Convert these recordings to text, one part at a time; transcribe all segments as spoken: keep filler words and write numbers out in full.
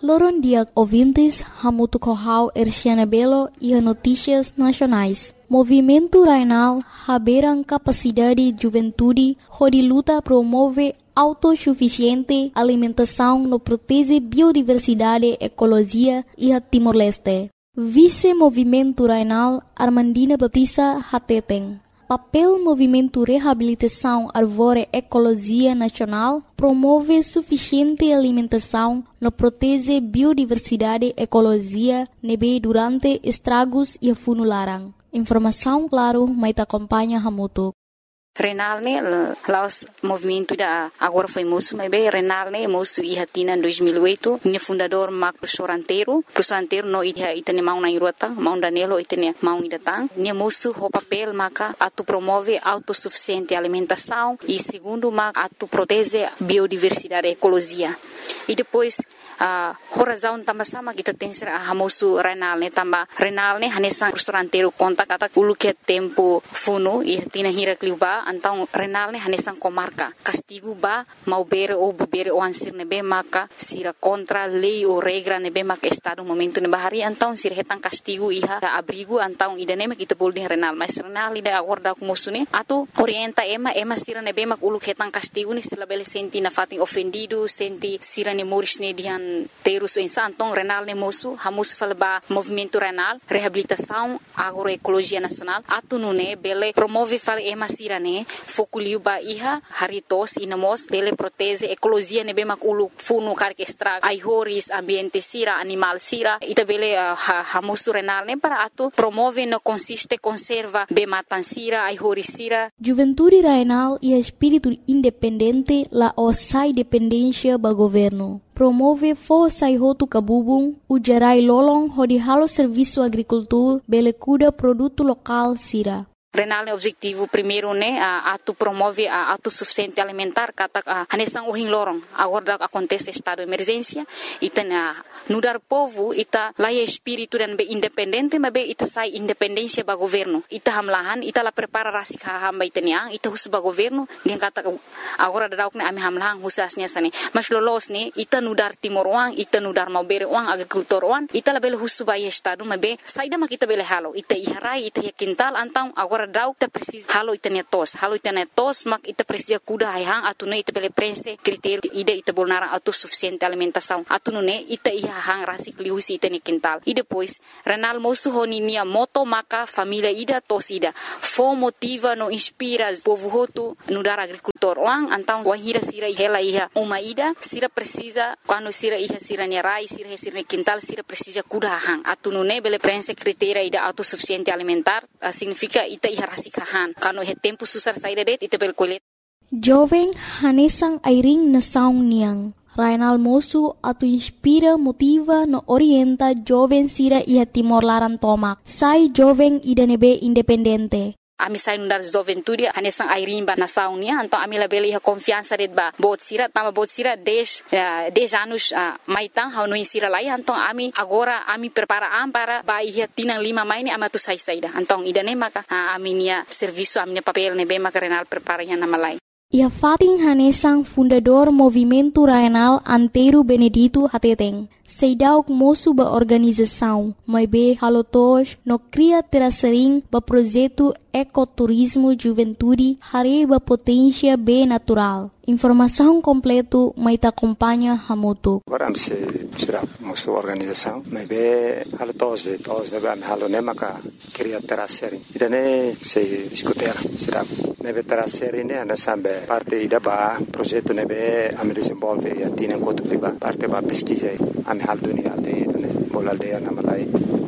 Loron dia ouvintes, Hamutu Kohau Erciana Belo e a Notícias Nacionais. Movimento Rainal haberam capacidade de juventude, onde luta promove autossuficiente alimentação no protege biodiversidade, ecologia e a Timor-Leste. Vice-Movimento Rainal Armandina Batista Hateteng. Papel Movimento Reabilitação Arvore Ecologia Nacional promove suficiente alimentação no protege biodiversidade, ecologia, nebe durante estragos e funularan. Informação claro, mas acompanha Hamutu. Renal ne laos movimento da agora foi moço, mas bem Renal ne moço e hatina em dois mil e oito, ne fundador Marco Professor Anteiro, Professor Anteiro no ida itane mau na irota, mau danelo itane mau idatang, ne moço o papel maca atu promove autossuficiente alimentação e segundo maca atu protege biodiversidade e ecologia. E depois a uh, razão também sama kita tem ser a moço Renal ne também Renal ne hanesan Professor Anteiro conta kata ulu que tempo funo e hatina hira kliuba então Renal ne hanesan comarca castigo ba mau bere ou bere o ansir nebe maka sira contra lei ou regra nebe maka estado momento ne bahari então sira hetan castigo iha abrigo então idane mak kita bolding Renal mas Renal ida acorda com moço ne atu orienta ema ema sira nebe mak ulu hetan castigo ne sila bele senti na fating ofendido senti sira ne moris ne dihan terus insan então Renal ne moço hamus falba movimento Renal reabilitação agroecologia nacional atu nune bele promove fal ema sira ne fokuliu ba iha haritos inamos bele protege ecologia ne bemak ulu funu kar que estraga ai horis ambiente sira animal sira ita bele uh, hamusu Renal ne para atu promove no consiste conserva be matan sira ai horis sira. Juventude Rainal e espírito independente la osai dependência ba governo. Promove força e roto cabubung, o gerai lolong hodi halo serviço agricultura bele cuida produto local sira. Renal ne objetivo primeiro ne a atu promove a autossuficiente alimentar kata hanesan uhin lorong agora acontece estado de emergência ita na nudar povo ita laia espírito dan be independente mas be ita sai independência ba governo ita hamlahan ita la prepara rasik hamba ita nia ita hus ba governo dia kata agora dadauk ne ami hamlahan husasnya sane mas lolos ne ita nudar timor uang ita nudar mau bere uang agrikultor uang ita la bele hus ba estado mas be saida ma kita bele halo ita iharai ita kintal antang agora dauk ta precisa halo ita netos halo ita netos mak ita precisa kuda hang atune ita bele prense critério ida ita bolnara autossuficiente alimentação atune ita iha hang rasik liusi ita ne quintal e depois Renal moço honinia moto maka família ida tosida fo motiva no inspira povo hotu no dar agricultor wang antang wahira sira hela iha uma ida sira precisa quando sira iha sira ne rai sira sira ne quintal sira precisa kuda hang atune bele prense critério ida autossuficiente alimentar uh, significa ita iha rasikahan kano he tempo susar saída det ita bel kolet jovem hanesang airing na saung niang Rainal moço atu inspira motiva no orienta jovem sira iha Timor Laran tomak sai jovem ida nebe independente. Ami sai nundar juventude hanesang airimba na saunia então ami labele iha confiança det ba bot sira tama bot sira dez uh, dez anos uh, maitang hau no insira lai então ami agora ami prepara am para ba iha tinang lima maini ama tu sai saida então ida ne maka uh, ami nia serviço ami papel ne be maka Renal prepara iha na malai. Ia fating hanesang fundador Movimento Rainal Anteiro Benedito Hateteng. Seidauk moço ba organização, mas be halotos no cria terasering ba projeto ecoturismo juventude hari ba potência be natural. Informação completo mai ta acompanha Hamutu. Agora am se será moço organização, mas be halotos de tos de am halone maka cria terasering. Idane se discuter será nebe terasering ne ana sambe parte ida ba projeto nebe am desenvolve e atina enquanto ba parte ba pesquisa am hal dunia de ne bolal de na malai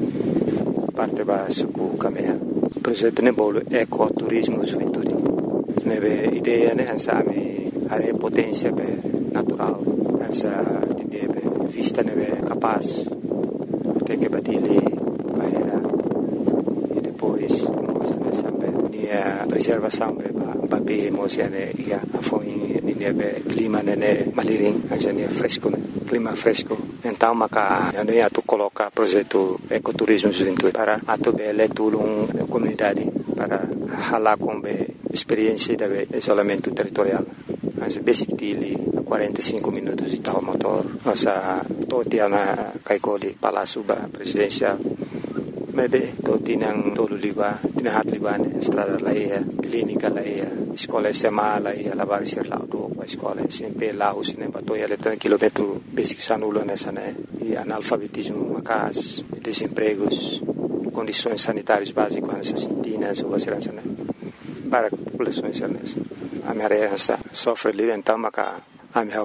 parte ba suku kamea projeto ne bolo ecoturismo juventude nebe ideia ne hansa ami are potência be natural hansa de vista nebe capaz até que batile bahera e depois como se sabe nia preservação be ba be mosiane ia foi nebe clima ne maliring hansa ne fresco clima fresco então maka ano ia tu coloca projeto ecoturismo juventude para atu bele tulung comunidade para halar com be experiência de isolamento territorial. Mas basic dele quarenta e cinco minutos de tal motor, nossa toti ana kaikoli Palácio ba presidencial. Mebe toti nang tolu liba, tinahat liba ne estrada laia, clínica laia, escola sema laia, lavar ser laudo, escola sempre lá os nem bato ia letra quilômetro basic sanulo nessa né, e analfabetismo macas, desempregos, condições sanitárias básicas nessas sintinas ou vacilança né, para populações nessa. A minha área sofre ali então maca a minha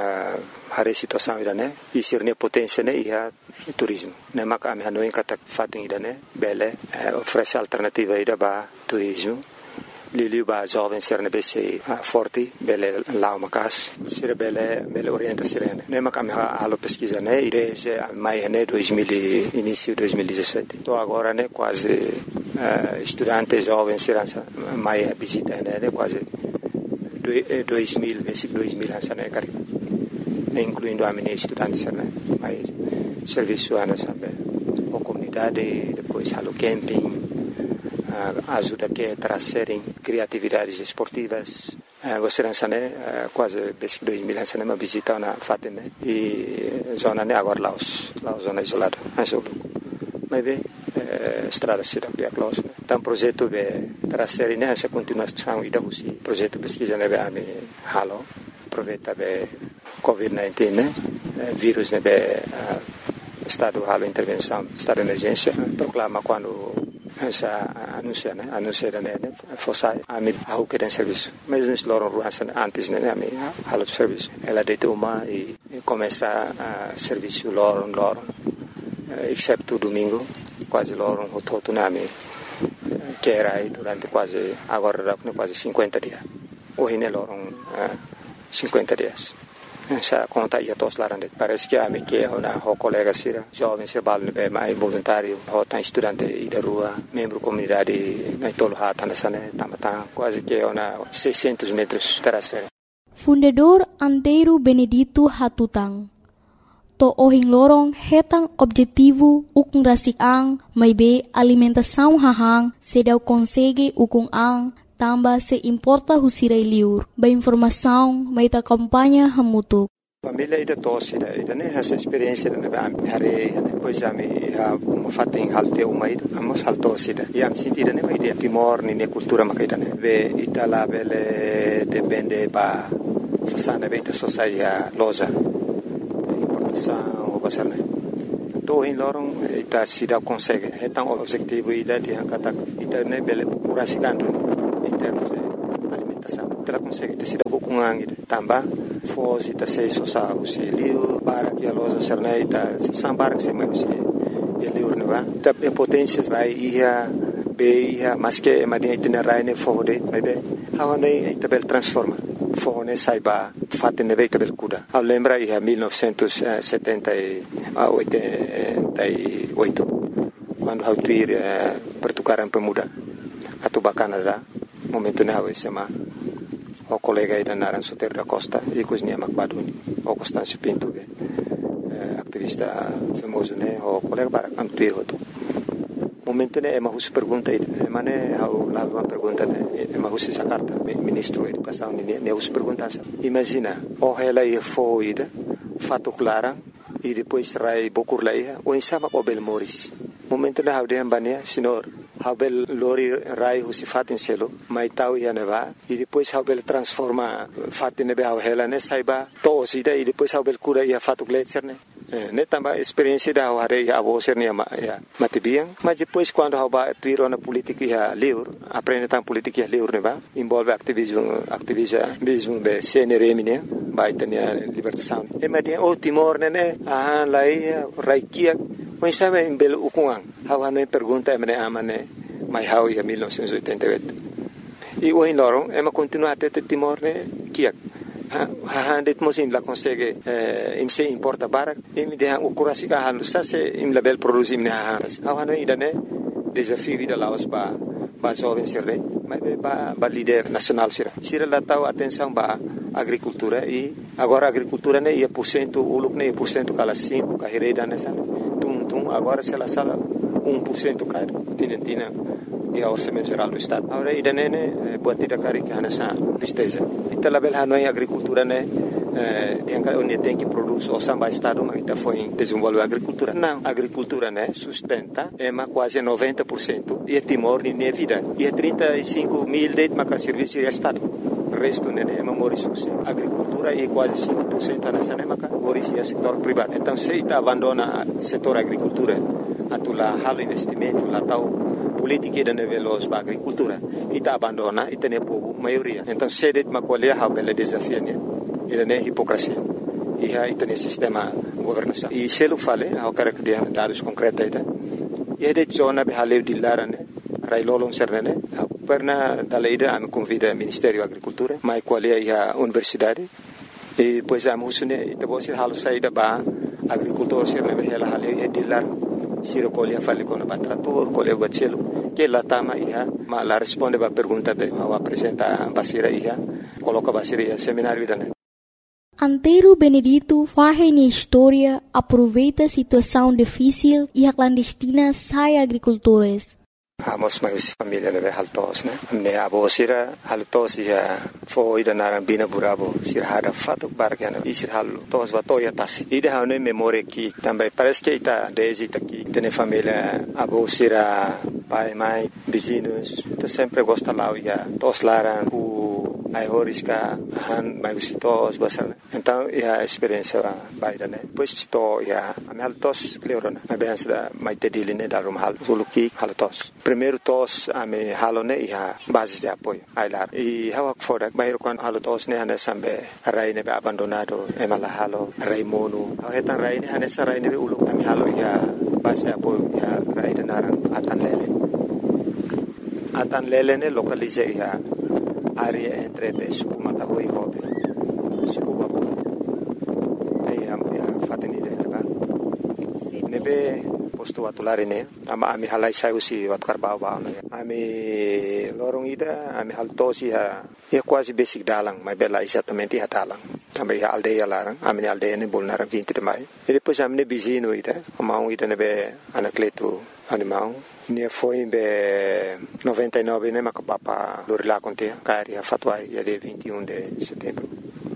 a situação ida né, e ser ne potência né ia turismo. Ne maka a minha não encata fatem ida né, bele oferece alternativa ida ba turismo. Lili ba jovem ser ne bese forte bele lá macas ser bele bele orienta sirene. Ne maka a minha alo pesquisa né, desde maio né dois mil início dois mil e dezessete. Tô agora né quase uh, estudante jovem serança maio visita né quase dois mil, basic dois mil essa né cari, incluindo a minha estudante né, mas serviço ana sabe, a comunidade depois halo camping, uh, ajuda que trazerem criatividades esportivas, uh, você não né, uh, quase basic dois mil essa né uma visita na fatem né, e zona né agora Laos, Laos zona isolada, essa mas bem estrada cidade de Aclaus. Então projeto de trazer nessa continuação e da usi projeto pesquisa nebe a me halo aproveita be covid dezenove né vírus nebe estado halo intervenção estado de emergência proclama quando essa anuncia né anuncia né fosse a me ao que tem serviço mas nós loram ruança antes né a me halo serviço ela deita uma e começa a serviço loram loram exceto domingo quase loram o todo nome que era aí durante quase agora quase cinquenta dias hoje ne loram uh, cinquenta dias essa conta ia todos lá dentro parece que a me que uma o colega sira jovem se bal ne mais voluntário o tá estudante e da rua membro comunidade na tolo hata nessa né tamata quase que uma seiscentos metros terasera. Fundador Antero Benedito Hatutang to ohing lorong hetang objetivo ukung rasik ang may be alimentação hahang sedaw konsege ukung ang tamba se importa husiray liur ba informação may ta kampanya hamutuk. Família ida tosse ida ida né essa experiência da hare depois já me ha uma fatem halte uma ida amos haltos ida e am sentida né uma ideia timor ni ne cultura makaida né ve itala bele depende ba sasana beita sosaia loja o basarne to in lorong ita sida consegue hetang objetivo ida dia kata ita ne bele curasikandu em termos de alimentação ita consegue ita sida kukungang ida tamba foz ita sei sosa usi liu para que a loja serna ita sambar que se mai usi liu ne va ita potência vai ia be ia mas que madia ita ne rai ne fode bebe hawane ita bel transforma fone saiba fatte ne veita bel kuda a lembra ia millenovecentosetenta e oitenta quando hau tuir eh, pertukaran pemuda atau Canada momento ne hau sema o colega ida naran Soter da Costa e cosnia Macbaduni o Constâncio Pinto eh, activista famoso ne o colega bara am tuir hoto momento ne ema hus pergunta ida mane hau la uma pergunta ne ema hus essa carta ministro da educação ne ne hus pergunta imagina o ela ia foida fato clara e depois rai bokur laia o insama o bel moris momento ne hau de ambania senhor hau bel lori rai hus fatin selo mai tau ia neva e depois hau bel transforma fatin ne hau ela ne saiba to sida e depois hau bel cura ia fato gletser ne ne tamba experiência da hare a vocer ne ma ya matibiang mas depois quando hau ba tuiro na política ia livre aprende tam política ia livre ne va envolve ativismo ativismo be C N R M ne vai tenia libertação e ma dia o Timor ne ah lai raikia o sabe em bel ukungang hau ne pergunta me amane mai hau ia millenovecentos e oitenta e oito e o in loro e ma continua a tete Timor ne kiak ha det mosim la consegue eh, im se importa barak im de o kurasi ka halu sa se im label produzim ne ha ha no idane desafio vida laos ba ba jovem sirre mas ba ba líder nacional sira sira la tau atenção ba agricultura e agora agricultura ne ia por cento uluk ne por cento kala cinco ka hereda ne san tum tum agora se la sala um por cento ka tinentina e a orçamento geral do estado agora idane ne buat tidak kari ka nasa tristeza ita label hanoi agricultura ne eh, onde tem que produzir o samba estado, mas está foi desenvolver a agricultura. Não, a agricultura, né, sustenta é quase noventa por cento e é Timor de minha vida. E é trinta e cinco mil de maca serviço de estado. O resto, né, é Mauriço. A agricultura é quase cinco por cento nessa, né, maca Mauriço é setor privado. Então, se está abandona o setor agricultura, a tu lá halo investimento, lá tal política da veloz para a agricultura, e está abandona e tem povo maioria. Então, se é de uma colher, há bela desafio, né? Ele não é hipocrisia. E aí tem sistema governação. E se ele fala, eu quero que dê dados concretos, e é de zona de haleu de lara, né? Railolong serne, perna da lei da me convida ao Ministério da Agricultura, mas qual é a universidade? E depois a musune, e depois ele halu saída para agricultor serne be ela haleu é de lara. Se recolhe a fale com o trator, colhe o bacelo, que lá tama ia, mas lá responde a pergunta be, ao apresentar a basira ia, coloca a basira ia seminário da. Antero Benedito faz na história, aproveita a situação difícil e a clandestina sai agricultores. Hamos mais família neve haltos, né? Ne abo sira haltos ia foi da narambina burabo sira hada fato bargana e sira haltos vatoia tasi. Ida hane memória que também parece que está desde aqui tem família abo sira pai mãe vizinhos, então sempre gosta lá ia tos laran o ai horisca han mai visitos basar. Então é a experiência baida, né? Pois to ia a haltos leorona. A benção mai tediline da rumhal suluki haltos. Primeiro tos a me halone e a bases de apoio ailar e hawak fora bairo quan halo tos ne hane sambe rai ne abandonado e mala halo rai mono hetan rai ne hane sarai ne ulu kami halo ya base de apoio ya rai de narang atan lele atan lele ne localize ya area entre be suku mata hoi hobe suku babu e am ya fateni de ba nebe posto atulare ne ama ami halai sai usi wat karbau ba no ami lorong ida ami haltosi ha e quasi basic dalang mai bela exatamente ha dalang também ha aldeia larang ami aldeia ne bolnar vinte de mai e depois ami ne bizino ida amau ida ne be anacleto animal ne foi be noventa e nove ne makapapa lorila contea cari ha fatwai ya de vinte e um de setembro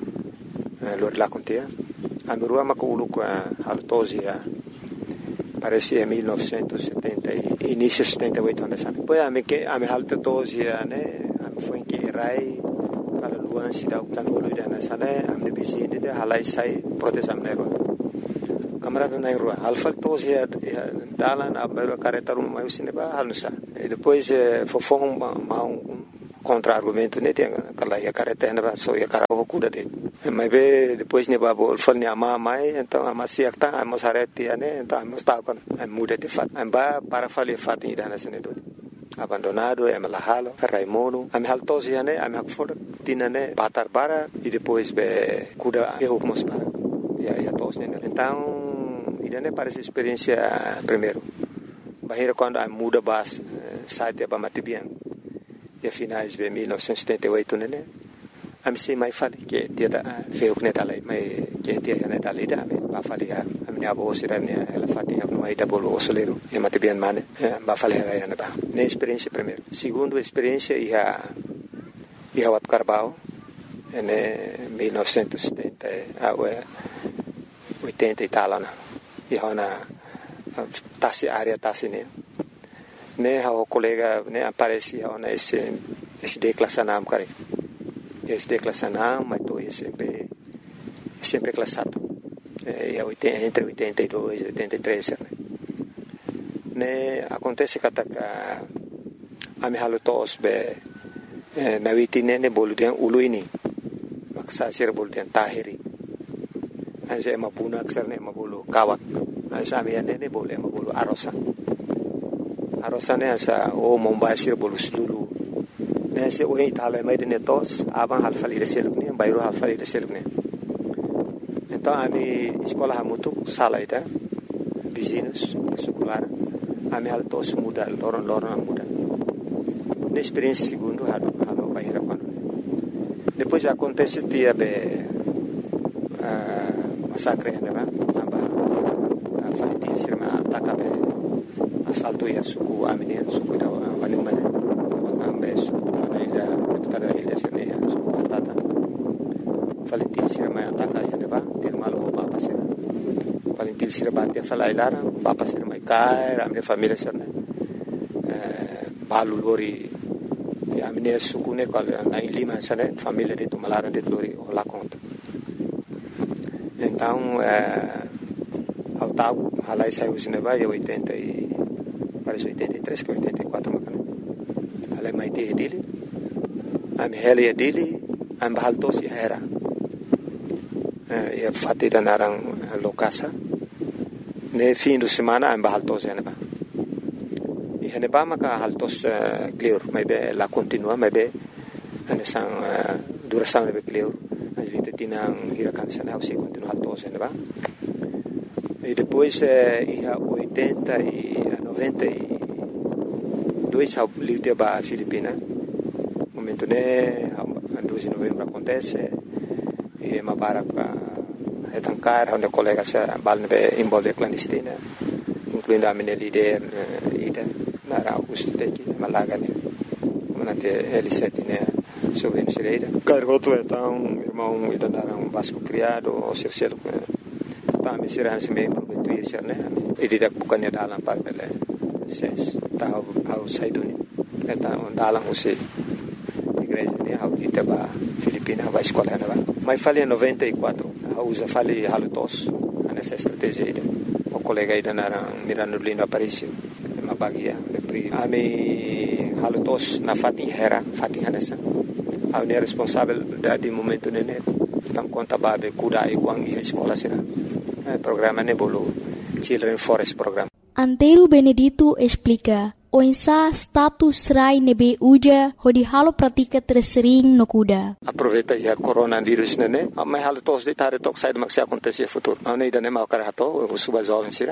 lorila contea ami rua makulu kwa haltosi ha parece em mil novecentos e setenta e início de setenta e oito anos. Depois a me que a me alta doze né, a me foi que rai para luan se dá o tanolo de na sala, a me bizine de halai sai protestam na rua. Camarada na rua, alfa doze é dalan a mero careta um mais cinema halsa. E depois fofão um contra-argumento né, tem aquela ia careta na só ia cara o cuida de. Mas be depois ne babo fal ne ama mai então ama siak ta ama sareti né então ama sta con muda de fat amba para fali fat ida na sene do abandonado é malahalo raimono am haltos ya né am hakfor tinane batar para e depois be cuida e hukmos para ya ya tos né então ida né parece experiência primeiro bahira quando am muda bas site ba matibian e finais be mil novecentos e setenta e oito né am se mai fali que dia da feu ne dalai mai que dia ne dalai da me ba fali a mi abo sira ne ela fati a no aida bolo osolero e mate bien mane ba fali ela ya ba ne experiência primeiro segundo experiência e a e a wat carbao ne mil novecentos e setenta a oitenta e tal na e ona tasi área tasi ne ne ha o colega ne aparece ona esse esse declassanam kare esse declassanam mas tô sempre sempre classado é oitenta entre oitenta e dois e oitenta e três né ne acontece que a a me halo tos be na vitine ne boludian uluini maksa sir boludian tahiri anse ma puna aksar ne ma bolu kawak anse ami ne bolu ma bolu arosa arosa ne asa o mombasir bolu sulu nesse o Itália mais de netos aban hal fali de selgne bairro hal fali de selgne então a mi escola ha muito sala ida vizinhos escolar a mi hal tos muda loron loron muda na experiência segundo ha halo bairro quando depois acontece dia be massacre né ba aba fali de sirma ataca be assalto ia suku amine suku da wani mane ambeso ida deputada ilha sene su patata Valentin sira mai ataca valentil sira bate fala ilara papa sira mai kai a minha família sira né balu lori a minha sukune qual na Lima sira família de Tumalara de lori lá conta então ao tago halai saiu cinema em oitenta e parece oitenta e três que oitenta e quatro macana halai mai te dele am hele dele am bahaltos e era e fatti da narang lokasa ne fim de semana am bahaltos e neba e neba maka haltos clear mai be la continua mai be ane sang duração ne be clear as vinte tinang hirakan sana o se continua haltos e neba e depois e a oitenta e a noventa e dois ao livre ba Filipina momento ne a dois de novembro acontece e uma barca é tancar onde colegas balne envolve clandestina incluindo a minha líder ida na Augusto Teki Malaga né manante L sete né sobre a Cireira cargoto então irmão ida na um vasco criado o cercelo tá me será se membro do isso né e direto bukannya dalam par bele ses tá ao saiduni então dalam você igreja né ao kita ba Filipina vai escola né mas falei em noventa e quatro a usa falei halutos nessa estratégia ida o colega ida na mirando lindo Aparício uma bagia a me halutos na fatin hera fatin hanessa a ne responsável da de momento né tam conta babe kuda iguang e escola será programa nebolo Children Forest Program. Antero Benedito explica o insa status rai nebe uja hodi halo pratika tersering no kuda. Aproveita ya coronavírus nene, mas halo tos de tare tok sai maksi acontecer futuro. Não nem dane mau karato, o suba jovem sira.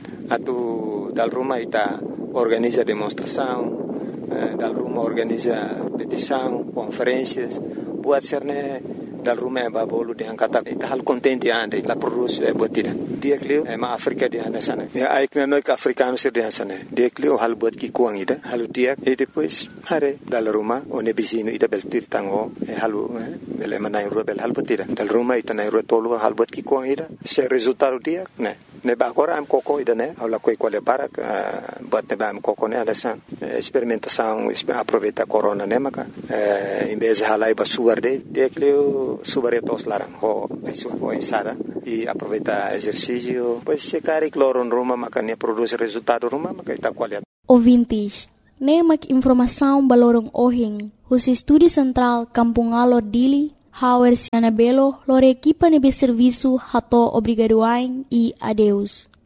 Atu dal Roma ita organiza demonstração, dal Roma organiza petição, conferências, buat serne dal Roma ba bolu de angkata ita hal contente ande la produce e botida. Dia klio e ma Afrika di anda sana. Ya aikna no ka africano sir di sana. Dia klio hal bot ki kuang ida, halu dia e depois hare dal Roma o ne bisino ida bel tir tango e halu bel manai ro bel hal botida. Dal Roma ita nai ro tolu hal bot ki kuang ida. Se resultado dia ne ne ba agora am coco ida ne aula coi quale para bot ne ba am coco ne ala san experimentação aproveita corona ne maka em vez de halai ba suar de dia klio subaretos larang ho isso ho ensada e aproveita exercício pois se cari cloro Roma maka ne produz resultado Roma maka ita qualidade ouvintes ne mak informação balorong ohing os estúdio central Kampung Alor Dili Hauer Siana Belo lore equipa nebe serviço hato obrigadoain e adeus.